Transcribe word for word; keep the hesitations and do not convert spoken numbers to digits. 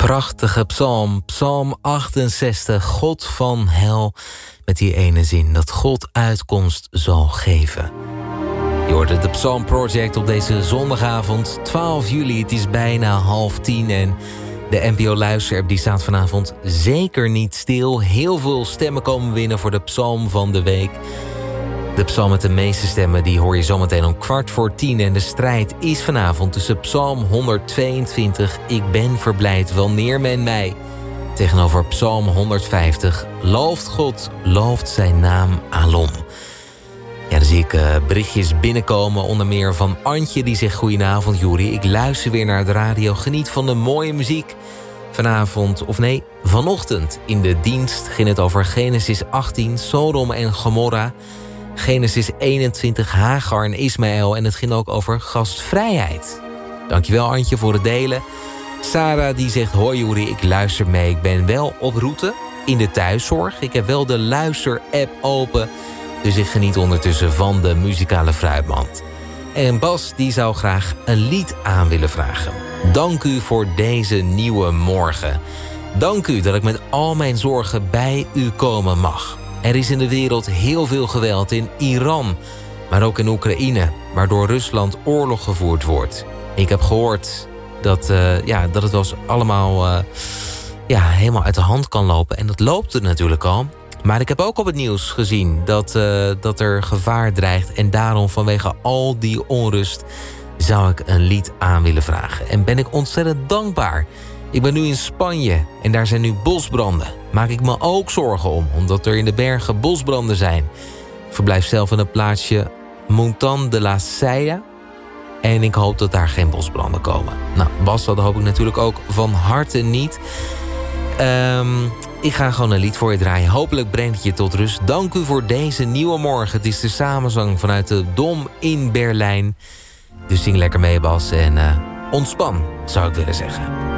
prachtige psalm, psalm achtenzestig, God van hel, met die ene zin, dat God uitkomst zal geven. Je hoorde de Psalm Project op deze zondagavond, twaalf juli, het is bijna half tien en de N P O Luisterapp die staat vanavond zeker niet stil. Heel veel stemmen komen binnen voor de psalm van de week. De psalm met de meeste stemmen die hoor je zometeen om kwart voor tien. En de strijd is vanavond tussen psalm honderdtweeëntwintig, Ik ben verblijd wanneer men mij, tegenover psalm honderdvijftig, Looft God, looft zijn naam alom. Ja, dan zie ik uh, berichtjes binnenkomen, onder meer van Antje die zegt: goedenavond Juri, ik luister weer naar de radio, geniet van de mooie muziek. Vanavond, of nee, vanochtend in de dienst ging het over Genesis achttien, Sodom en Gomorra. Genesis eenentwintig, Hagar en Ismaël. En het ging ook over gastvrijheid. Dankjewel Antje voor het delen. Sarah die zegt: hoi Juri, ik luister mee. Ik ben wel op route in de thuiszorg. Ik heb wel de luister-app open. Dus ik geniet ondertussen van de muzikale fruitmand. En Bas die zou graag een lied aan willen vragen. Dank u voor deze nieuwe morgen. Dank u dat ik met al mijn zorgen bij u komen mag. Er is in de wereld heel veel geweld in Iran, maar ook in Oekraïne, waardoor Rusland oorlog gevoerd wordt. Ik heb gehoord dat, uh, ja, dat het wel eens allemaal uh, ja, helemaal uit de hand kan lopen. En dat loopt er natuurlijk al. Maar ik heb ook op het nieuws gezien dat, uh, dat er gevaar dreigt. En daarom vanwege al die onrust zou ik een lied aan willen vragen. En ben ik ontzettend dankbaar. Ik ben nu in Spanje en daar zijn nu bosbranden. Maak ik me ook zorgen om, omdat er in de bergen bosbranden zijn. Ik verblijf zelf in het plaatsje Montan de la Sella. En ik hoop dat daar geen bosbranden komen. Nou, Bas, dat hoop ik natuurlijk ook van harte niet. Um, ik ga gewoon een lied voor je draaien. Hopelijk brengt het je tot rust. Dank u voor deze nieuwe morgen. Het is de samenzang vanuit de Dom in Berlijn. Dus zing lekker mee, Bas. En uh, ontspan, zou ik willen zeggen.